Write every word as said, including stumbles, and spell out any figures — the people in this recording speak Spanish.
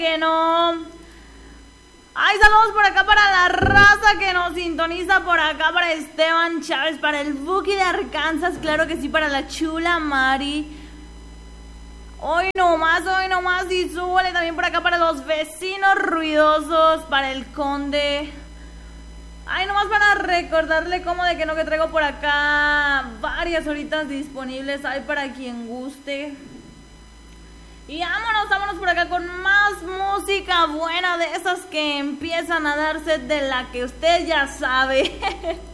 que no. Ay, saludos por acá para la raza que nos sintoniza por acá, para Esteban Chávez, para el Buki de Arkansas, claro que sí, para la chula Mari. Hoy nomás, hoy nomás, y súbale también por acá para los vecinos ruidosos, para el Conde. Ay, nomás para recordarle como de que no, que traigo por acá varias horitas disponibles, hay para quien guste. Y vámonos, vámonos por acá con más música buena, de esas que empiezan a darse, de la que usted ya sabe.